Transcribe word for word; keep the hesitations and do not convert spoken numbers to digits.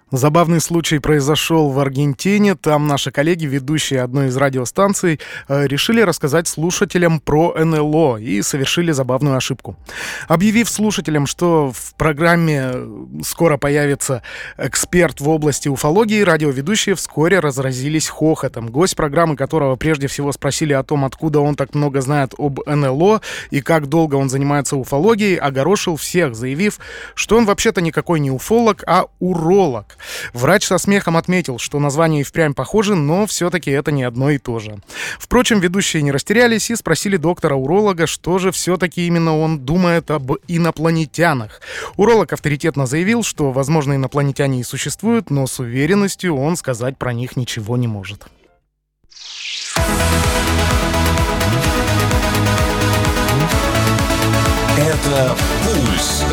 Забавный случай произошел в Аргентине. Там наши коллеги, ведущие одной из радиостанций, э, решили рассказать слушателям про эн эл о и совершили забавную ошибку. Объявив слушателям, что в программе скоро появится эксперт в области уфологии, радиоведущие вскоре разразились хохотом. Гость программы, которого прежде всего спросили о том, откуда он так много знает об эн эл о и как долго он занимается уфологией, огорошил всех, заявив, что он вообще-то никакой не уфолог, а уролог. Врач со смехом отметил, что названия и впрямь похожи, но все-таки это не одно и то же. Впрочем, ведущие не растерялись и спросили доктора-уролога, что же все-таки именно он думает об инопланетянах. Уролог авторитетно заявил, что, возможно, инопланетяне и существуют, но с уверенностью он сказать про них ничего не может. Это «Пульс».